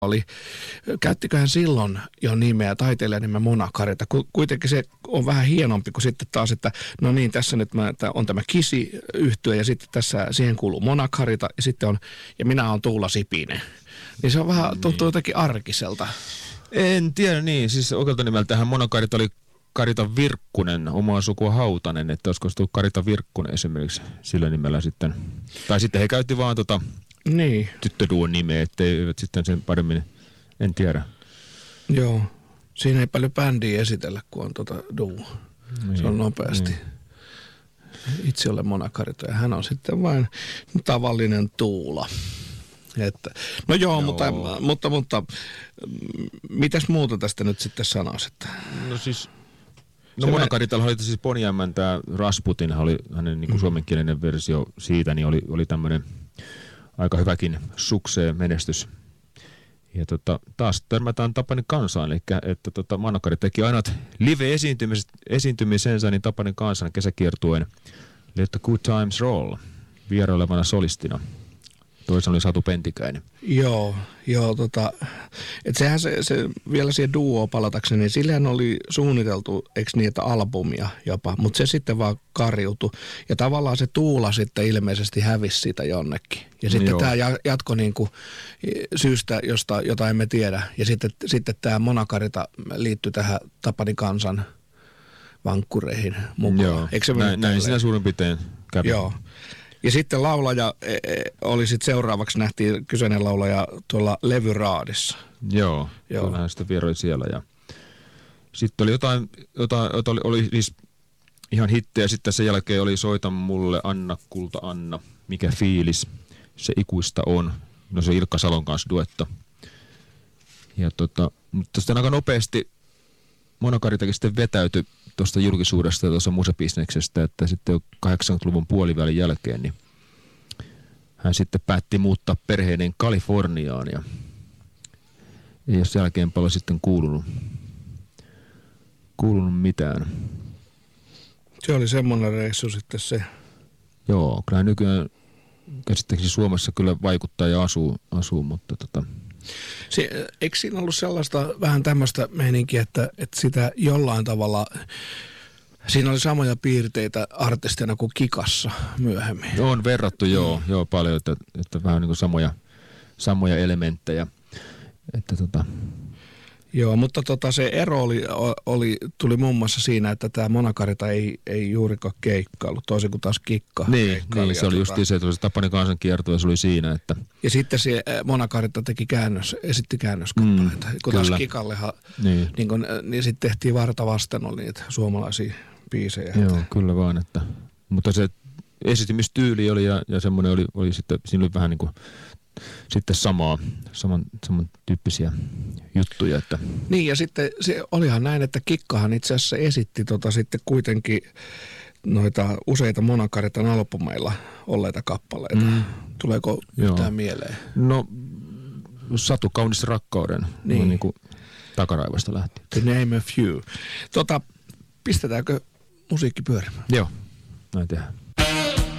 oli, käyttiköhän silloin jo nimeä, taiteilijan nimeä Mona Carita. Kuitenkin se on vähän hienompi kuin sitten taas, että no niin, tässä nyt on tämä Kisi-yhtye ja sitten tässä siihen kuuluu Mona Carita ja sitten on, ja minä olen Tuula Sipinen. Niin se on vähän, tuntuu jotenkin arkiselta. En tiedä niin, siis oikealta nimeltähän Mona Carita oli Carita Virkkunen, omaa sukua Hautanen, että olisiko se tullut Carita Virkkunen esimerkiksi sillä nimellä sitten. Tai sitten he käytti vaan niin tyttöduon nimeä, ettei sitten sen paremmin, en tiedä. Joo, siinä ei paljon bändiä esitellä, kun on duo. Niin, se on nopeasti. Niin. Itse olen Mona Carita ja hän on sitten vain tavallinen Tuula. Että, no joo. Mutta mitäs muuta tästä nyt sitten sanoisi? Että no siis, Mona Caritalla oli siis Bonnie M, tämä Rasputin, oli hänen niin kuin suomenkielinen versio siitä, niin oli tämmöinen aika hyväkin sukseen menestys. Ja taas törmätään Tapani Kansaan, eli että Mona Carita teki aina live-esiintymisensä, niin Tapani Kansan kesäkiertueen Let the Good Times Roll vierailevana solistina. Toisaalta oli Satu Pentikäinen. Joo, että sehän se vielä siihen duoon palatakseni, niin sillähän oli suunniteltu, eikö niitä albumia jopa, mutta se sitten vaan karjutui. Ja tavallaan se Tuula sitten ilmeisesti hävisi siitä jonnekin. Ja sitten tämä jatko niin kuin syystä, jota emme tiedä. Ja sitten tämä Mona Carita liittyi tähän Tapani Kansan vankkureihin mukaan. Joo, eikö se näin siinä suurin piirtein kävi. Joo. Ja sitten laulaja oli sitten seuraavaksi, nähtiin kyseinen laulaja tuolla levyraadissa. Joo. Kyllähän sitten vieroi siellä. Ja sitten oli jotain oli siis ihan hittejä. Sitten sen jälkeen oli Soita mulle Anna, kulta Anna, mikä fiilis se ikuista on. No se Ilkka Salon kanssa duetto. Ja mutta sitten aika nopeasti Mona Caritakin sitten vetäytyi tuosta julkisuudesta ja tuossa musabisneksestä, että sitten 80-luvun puolivälin jälkeen niin hän sitten päätti muuttaa perheineen Kaliforniaan ja ei ole sen jälkeen paljon sitten kuulunut mitään. Se oli semmoinen reissu sitten se. Joo, kyllä nykyään käsittääkseni Suomessa kyllä vaikuttaa ja asuu mutta eikö siinä ollut sellaista vähän tämmöistä meininkiä, että sitä jollain tavalla, siinä oli samoja piirteitä artistina kuin Kikassa myöhemmin? On verrattu, joo paljon, että vähän niin kuin samoja elementtejä. Että Joo, mutta se ero tuli muun muassa siinä, että tämä Mona Carita ei juurikaan keikkaillut, toisin kuin taas Kikka. Niin se oli justiin se, että se Tapani Kansan kiertue, se oli siinä. Että ja sitten se Mona Carita esitti käännöskappaleita, kun taas Kikallehan, niin sitten tehtiin varta vasten oli niitä suomalaisia biisejä. Joo, kyllä vaan, mutta se esitymistyyli oli ja semmoinen oli sitten, siinä oli vähän niin kuin sitten saman tyyppisiä juttuja. Että. Niin ja sitten se olihan näin, että Kikkahan itse asiassa esitti sitten kuitenkin noita useita Mona Caritan albumeilla olleita kappaleita. Tuleeko yhtään mieleen? No Satu kaunis rakkauden, niin kuin takaraivasta lähtien. The name a few. Pistetäänkö musiikki pyörimään? Joo, näin tehdään.